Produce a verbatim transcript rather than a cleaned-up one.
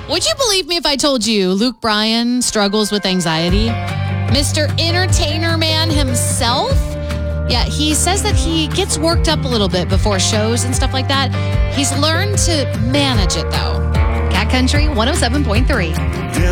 Would you believe me if I told you Luke Bryan struggles with anxiety? Mister Entertainer Man himself? Yeah, he says that he gets worked up a little bit before shows and stuff like that. He's learned to manage it, though. Cat Country one oh seven point three.